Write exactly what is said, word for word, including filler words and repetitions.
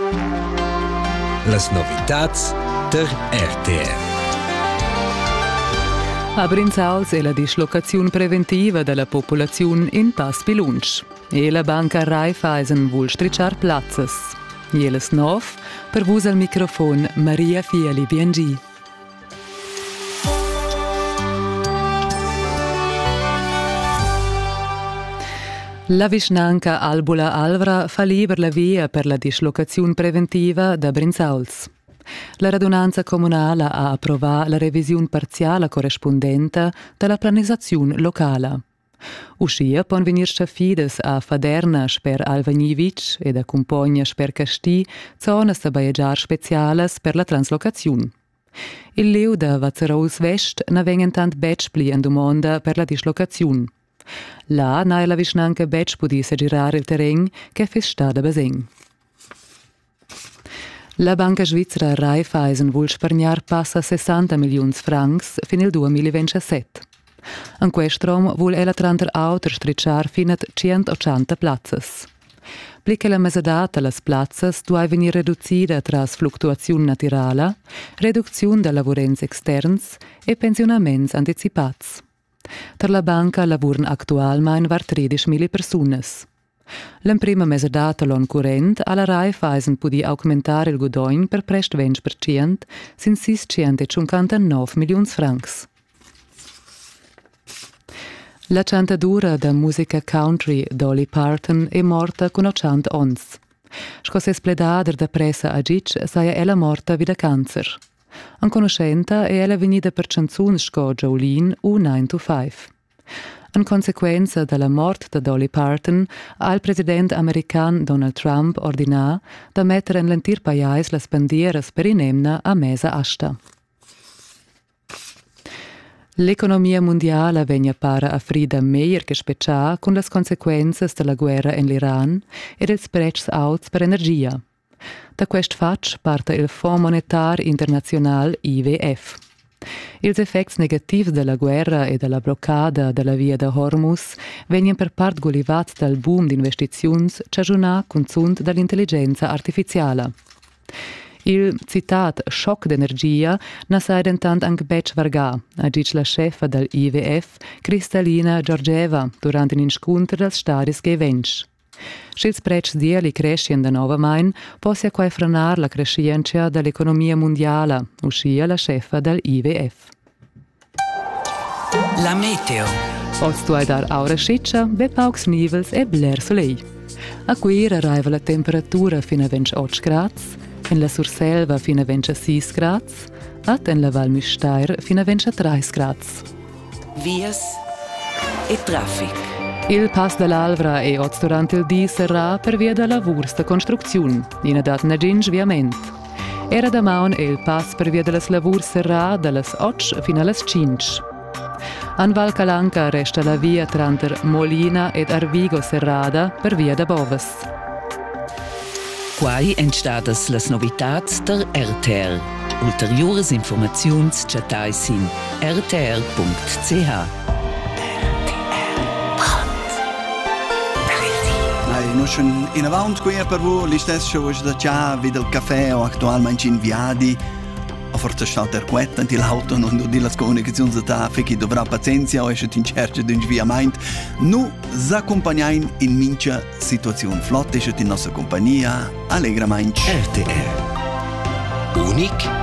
Las novitats der R T R. A Brinzals è la dislocazione preventiva della popolazione in pass pilunch. E la banca Raiffeisen vuol stricciar plazzas. Jeles nov, per vus al microfon Maria Fieli B N G. La vicinanca Albula Alvra fa liber la via per la dislocazione preventiva da Brinzals. La radunanza comunale ha approvato la revisione parziale corrispondente della pianificazione locale. Uscia pon venir schafides a Faderna per Alvagnivic ed a Compogna per Casti zonas da baiegiar speciales per la translocazione. Il leu da Vazeraus Vest na vengen tant betspli en domanda per la dislocazione. Là na la vicinanca betsch pudisse girare il terreno che fes sta da basegn. La banca svizzera Raiffeisen vuol spargnar passa sessanta milioni francs fin il duemilaventisette. In quest'rom vuol ella tranter auter stricciar fin ad centottanta plazzas. Plica la mesadata las plazzas duai venir reducida tras fluctuazione naturala, reduzione da lavorenz externs e pensionaments anticipats. Per la banca lavuran actualmein var tredicimila persunas. L'emprima mesadata l'on current alla Raiffeisen pudi aumentare il guadagn per prest venti per cento sin seicentocinquantanove milioni francs. La cantadura da musica country Dolly Parton è morta con ottanta ons. Scosse spledader da pressa a Gic saia ella morta vida cancer. An conoscenta è ella venida per canzuns sco Jolene u nine to five. In conseguenza della morte da Dolly Parton, ha il presidente american Donald Trump ordinà da mettere in l'entir paiais las bandieras per inemna a mesa asta. L'economia mondiale vegna para a frida meglio che specià con le conseguenze della guerra in l'Iran e dels prezzi alti per energia. Da quest fatch parte il Fonds Monetario Internazionale I W F. Ils effects negativi della guerra e della bloccada della via da Hormuz vengono per part gulivats dal boom di investizioni cagiunà consunt dall'intelligenza artificiale. Il citat shock d'energia na sai dentant anche bec vargà, ha dit la chefa del I W F, Kristalina Georgieva, durante un incontro dels stadis che events. Schils prezzi dieli crescien da nova main, possia quai frenar la crescienza dell'economia mondiale, uscia la chefa del I W F. La meteo. Oz tu hai dar aura sciccia, be paucs nivels e bler solei. A quir arriva la temperatura fino a ventotto gradi, in la Surselva fino a ventisei gradi, at in la Val Müstair fino a ventitré gradi. Vias e traffic. Il pass dell'Alvra è oggi durante il dì sarà per via della lavori da costruzione, in adat negin sviament. Era da maun e il pass per via delle lavori sarà dalle otto fino alle cinque. An Val Calanca resta la via tranter Molina ed Arvigo serrada per via da Boves. Quai entstadas las novitats der R T R. Ulteriores informaziuns chatais in r t r punct c h. Noi schon in avant qui per voi l'istess show da già vid il caffè o attualmente in viadi o forse sta der quetta di l'auto non do di las comunicazioni da che dovrà pazienza o esce in cerca di un sviamento nu s'accompagnain in mincha situazione flotte esce in nostra compagnia allegramente R T R. Unic